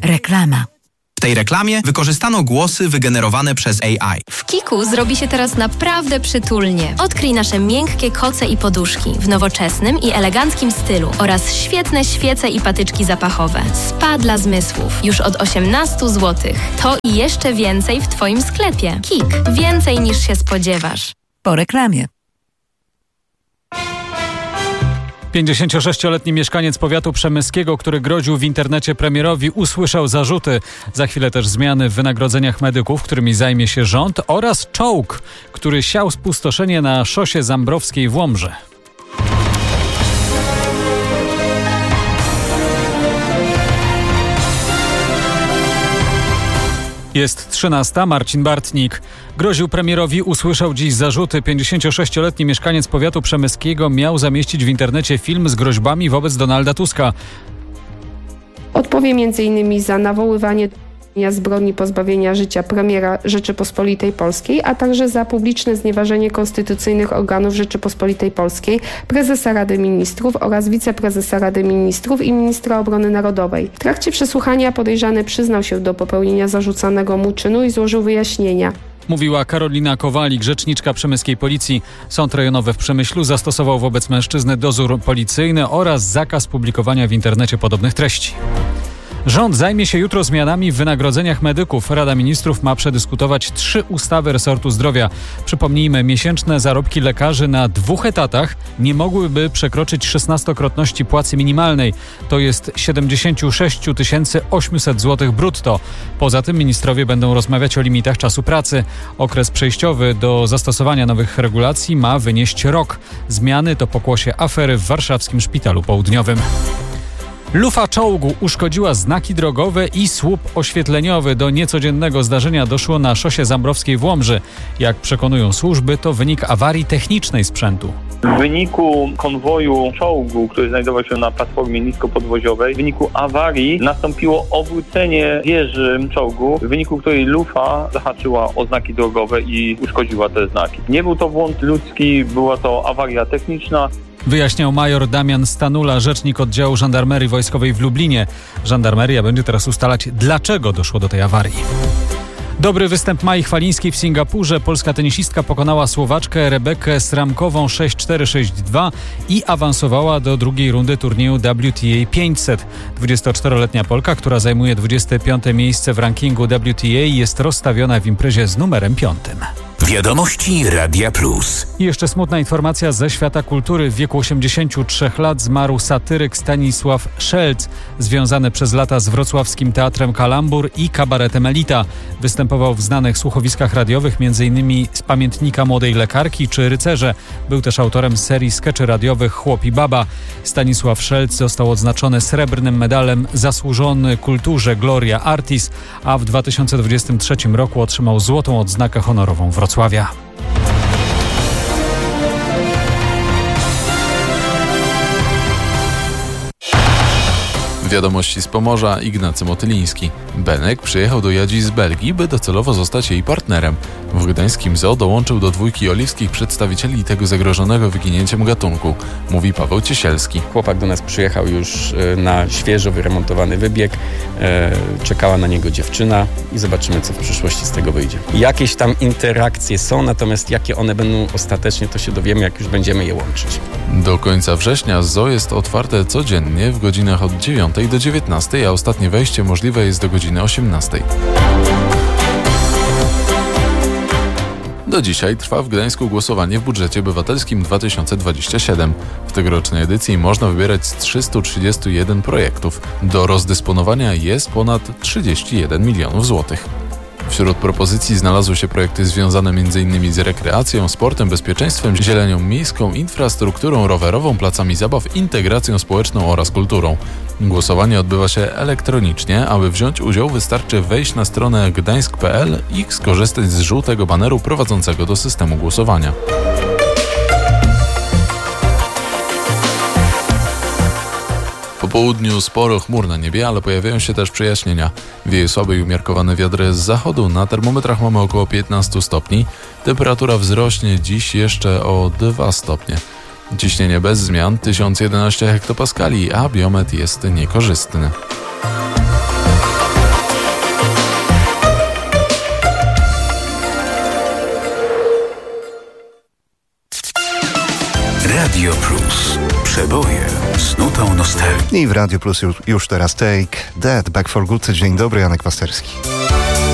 Reklama. W tej reklamie wykorzystano głosy wygenerowane przez AI. W Kiku zrobi się teraz naprawdę przytulnie. Odkryj nasze miękkie koce i poduszki w nowoczesnym i eleganckim stylu oraz świetne świece i patyczki zapachowe. Spa dla zmysłów. Już od 18 zł. To i jeszcze więcej w Twoim sklepie. Kik. Więcej niż się spodziewasz. Po reklamie. 56-letni mieszkaniec powiatu przemyskiego, który groził w internecie premierowi, usłyszał zarzuty. Za chwilę też zmiany w wynagrodzeniach medyków, którymi zajmie się rząd, oraz czołg, który siał spustoszenie na szosie Zambrowskiej w Łomży. Jest 13. Marcin Bartnik. Groził premierowi, usłyszał dziś zarzuty. 56-letni mieszkaniec powiatu przemyskiego miał zamieścić w internecie film z groźbami wobec Donalda Tuska. Odpowie m.in. za nawoływanie zbrodni pozbawienia życia premiera Rzeczypospolitej Polskiej, a także za publiczne znieważenie konstytucyjnych organów Rzeczypospolitej Polskiej, prezesa Rady Ministrów oraz wiceprezesa Rady Ministrów i ministra obrony narodowej. W trakcie przesłuchania podejrzany przyznał się do popełnienia zarzucanego mu czynu i złożył wyjaśnienia. Mówiła Karolina Kowalik, rzeczniczka przemyskiej policji. Sąd rejonowy w Przemyślu zastosował wobec mężczyzny dozór policyjny oraz zakaz publikowania w internecie podobnych treści. Rząd zajmie się jutro zmianami w wynagrodzeniach medyków. Rada Ministrów ma przedyskutować 3 ustawy resortu zdrowia. Przypomnijmy, miesięczne zarobki lekarzy na 2 etatach nie mogłyby przekroczyć 16-krotności płacy minimalnej. To jest 76 800 zł brutto. Poza tym ministrowie będą rozmawiać o limitach czasu pracy. Okres przejściowy do zastosowania nowych regulacji ma wynieść rok. Zmiany to pokłosie afery w warszawskim szpitalu południowym. Lufa czołgu uszkodziła znaki drogowe i słup oświetleniowy. Do niecodziennego zdarzenia doszło na szosie Zambrowskiej w Łomży. Jak przekonują służby, to wynik awarii technicznej sprzętu. W wyniku konwoju czołgu, który znajdował się na platformie niskopodwoziowej, w wyniku awarii nastąpiło obrócenie wieży czołgu, w wyniku której lufa zahaczyła o znaki drogowe i uszkodziła te znaki. Nie był to błąd ludzki, była to awaria techniczna. Wyjaśniał major Damian Stanula, rzecznik oddziału Żandarmerii Wojskowej w Lublinie. Żandarmeria będzie teraz ustalać, dlaczego doszło do tej awarii. Dobry występ Mai Chwalińskiej w Singapurze. Polska tenisistka pokonała Słowaczkę Rebekę Sramkową 6-4-6-2 i awansowała do drugiej rundy turnieju WTA 500. 24-letnia Polka, która zajmuje 25. miejsce w rankingu WTA, jest rozstawiona w imprezie z numerem 5. Wiadomości Radia Plus. I jeszcze smutna informacja ze świata kultury. W wieku 83 lat zmarł satyryk Stanisław Szelc, związany przez lata z wrocławskim Teatrem Kalambur i kabaretem Elita. Występował w znanych słuchowiskach radiowych, m.in. z Pamiętnika Młodej Lekarki czy Rycerze. Był też autorem serii skeczy radiowych Chłop i Baba. Stanisław Szelc został odznaczony srebrnym medalem Zasłużony Kulturze Gloria Artis, a w 2023 roku otrzymał złotą odznakę honorową Wrocławia. Wiadomości z Pomorza, Ignacy Motyliński. Benek przyjechał do Jadzi z Belgii, by docelowo zostać jej partnerem. W gdańskim zoo dołączył do dwójki oliwskich przedstawicieli tego zagrożonego wyginięciem gatunku, mówi Paweł Ciesielski. Chłopak do nas przyjechał już na świeżo wyremontowany wybieg. Czekała na niego dziewczyna i zobaczymy, co w przyszłości z tego wyjdzie. Jakieś tam interakcje są, natomiast jakie one będą ostatecznie, to się dowiemy, jak już będziemy je łączyć. Do końca września zoo jest otwarte codziennie w godzinach od 9 do 19, a ostatnie wejście możliwe jest do godziny 18. Do dzisiaj trwa w Gdańsku głosowanie w budżecie obywatelskim 2027. W tegorocznej edycji można wybierać z 331 projektów. Do rozdysponowania jest ponad 31 milionów złotych. Wśród propozycji znalazły się projekty związane m.in. z rekreacją, sportem, bezpieczeństwem, zielenią miejską, infrastrukturą rowerową, placami zabaw, integracją społeczną oraz kulturą. Głosowanie odbywa się elektronicznie. Aby wziąć udział, wystarczy wejść na stronę gdańsk.pl i skorzystać z żółtego baneru prowadzącego do systemu głosowania. Po południu sporo chmur na niebie, ale pojawiają się też przejaśnienia. Wieje słaby i umiarkowany wiatr z zachodu. Na termometrach mamy około 15 stopni. Temperatura wzrośnie dziś jeszcze o 2 stopnie. Ciśnienie bez zmian 1011 hektopaskali, a biometr jest niekorzystny. Radio Plus. Przeboje z nutą nostalgii. I w Radio Plus już teraz Take That Back for Good. Dzień dobry, Janek Pasterski.